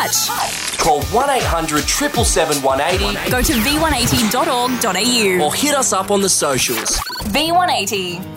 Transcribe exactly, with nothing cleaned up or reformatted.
touch. Call one eight hundred seven seven seven one eight zero Go to v one eighty dot org dot a u or hit us up on the socials. V one eighty.